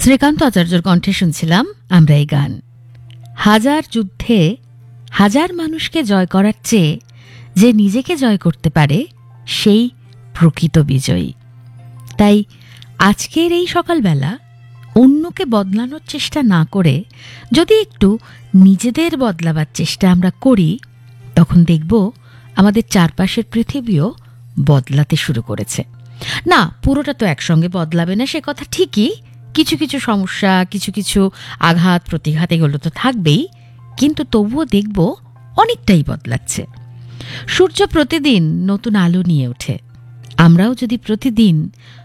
শ্রীকান্ত আচার্যর কণ্ঠে শুনছিলাম আমরা এই গান। হাজার যুদ্ধে হাজার মানুষকে জয় করার চেয়ে যে নিজেকে জয় করতে পারে সেই প্রকৃত বিজয়ী। তাই আজকের এই সকালবেলা অন্যকে বদলানোর চেষ্টা না করে যদি একটু নিজেদের বদলাবার চেষ্টা আমরা করি, তখন দেখব আমাদের চারপাশের পৃথিবীও বদলাতে শুরু করেছে। না, পুরোটা তো একসঙ্গে বদলাবে না, সে কথা ঠিকই। কিছু কিছু সমস্যা, কিছু কিছু আঘাত প্রতিঘাত এগুলো তো থাকবেই, কিন্তু তবুও দেখব অনেকটাই বদলাচ্ছে। সূর্য প্রতিদিন নতুন আলো নিয়ে ওঠে। আমরাও যদি প্রতিদিন